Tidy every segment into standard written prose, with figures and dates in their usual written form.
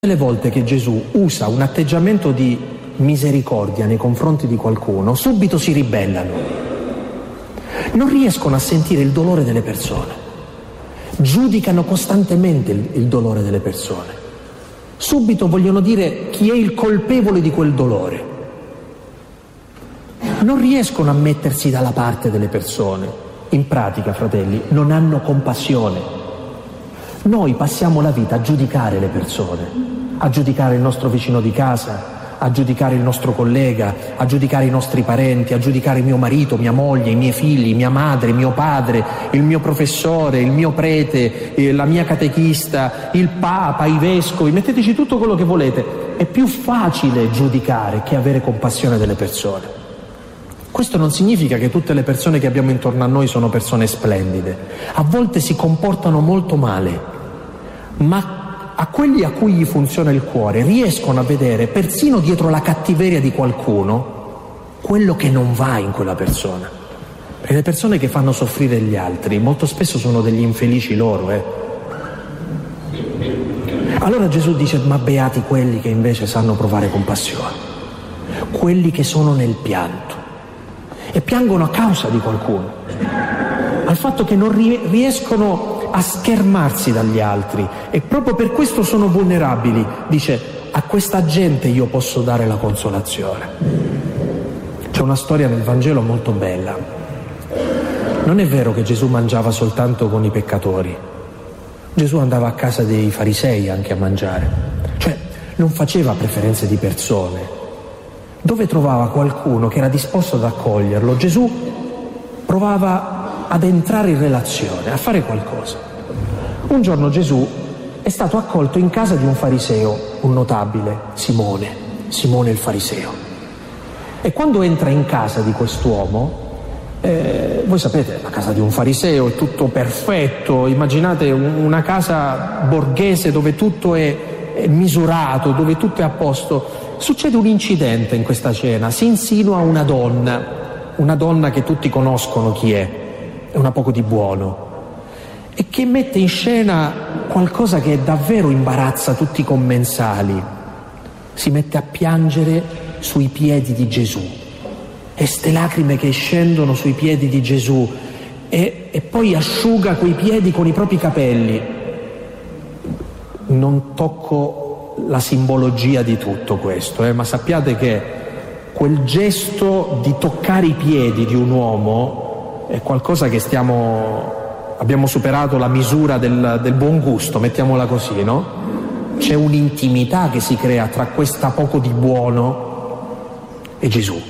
Le volte che Gesù usa un atteggiamento di misericordia nei confronti di qualcuno, subito si ribellano. Non riescono a sentire il dolore delle persone. Giudicano costantemente il dolore delle persone. Subito vogliono dire chi è il colpevole di quel dolore. Non riescono a mettersi dalla parte delle persone. In pratica, fratelli, non hanno compassione. Noi passiamo la vita a giudicare le persone, a giudicare il nostro vicino di casa, a giudicare il nostro collega, a giudicare i nostri parenti, a giudicare mio marito, mia moglie, i miei figli, mia madre, mio padre, il mio professore, il mio prete, la mia catechista, il papa, i vescovi, metteteci tutto quello che volete. È più facile giudicare che avere compassione delle persone. Questo non significa che tutte le persone che abbiamo intorno a noi sono persone splendide. A volte si comportano molto male, ma a quelli a cui gli funziona il cuore riescono a vedere, persino dietro la cattiveria di qualcuno, quello che non va in quella persona. E le persone che fanno soffrire gli altri molto spesso sono degli infelici loro. Allora Gesù dice: ma beati quelli che invece sanno provare compassione, quelli che sono nel pianto e piangono a causa di qualcuno, al fatto che non riescono a schermarsi dagli altri e proprio per questo sono vulnerabili. Dice: a questa gente io posso dare la consolazione. C'è una storia nel Vangelo molto bella. Non è vero che Gesù mangiava soltanto con i peccatori. Gesù andava a casa dei farisei anche a mangiare, cioè non faceva preferenze di persone. Dove trovava qualcuno che era disposto ad accoglierlo, Gesù provava ad entrare in relazione, a fare qualcosa. Un giorno Gesù è stato accolto in casa di un fariseo, un notabile, Simone il fariseo. E quando entra in casa di quest'uomo, voi sapete, la casa di un fariseo è tutto perfetto, immaginate una casa borghese dove tutto è misurato, dove tutto è a posto. Succede un incidente in questa cena, si insinua una donna che tutti conoscono chi è una poco di buono, e che mette in scena qualcosa che davvero imbarazza tutti i commensali. Si mette a piangere sui piedi di Gesù, e ste lacrime che scendono sui piedi di Gesù, e poi asciuga quei piedi con i propri capelli. Non tocco la simbologia di tutto questo, ma sappiate che quel gesto di toccare i piedi di un uomo è qualcosa che abbiamo superato la misura del buon gusto, mettiamola così, no? C'è un'intimità che si crea tra questa poco di buono e Gesù.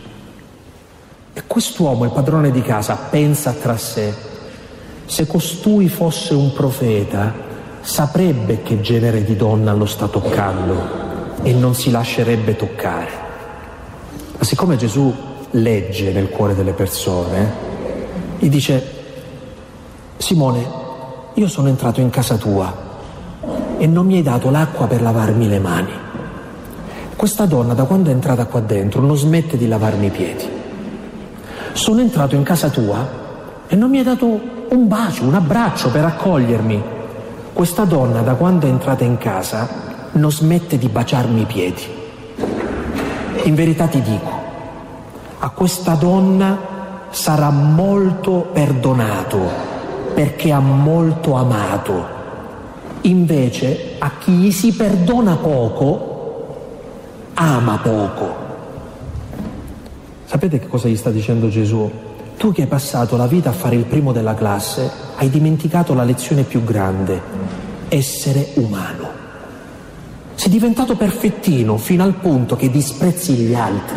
E quest'uomo, il padrone di casa, pensa tra sé: se costui fosse un profeta, saprebbe che genere di donna lo sta toccando e non si lascerebbe toccare. Ma siccome Gesù legge nel cuore delle persone, gli dice: Simone, io sono entrato in casa tua e non mi hai dato l'acqua per lavarmi le mani. Questa donna, da quando è entrata qua dentro, non smette di lavarmi i piedi. Sono entrato in casa tua e non mi hai dato un bacio, un abbraccio per accogliermi. Questa donna, da quando è entrata in casa, non smette di baciarmi i piedi. In verità ti dico, a questa donna sarà molto perdonato, perché ha molto amato. Invece, a chi gli si perdona poco, ama poco. Sapete che cosa gli sta dicendo Gesù? Tu che hai passato la vita a fare il primo della classe, hai dimenticato la lezione più grande: essere umano. Sei diventato perfettino fino al punto che disprezzi gli altri.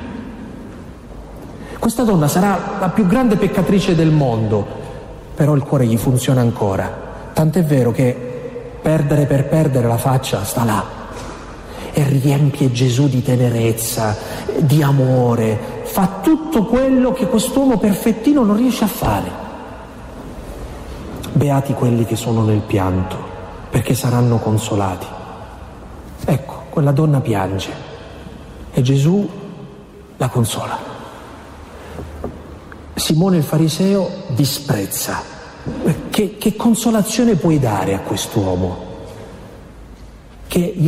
Questa donna sarà la più grande peccatrice del mondo, però il cuore gli funziona ancora. Tant'è vero che perdere per perdere la faccia sta là e riempie Gesù di tenerezza, di amore, fa tutto quello che quest'uomo perfettino non riesce a fare. Beati quelli che sono nel pianto, perché saranno consolati. Ecco, quella donna piange e Gesù la consola. Simone il fariseo disprezza. Che consolazione puoi dare a quest'uomo? che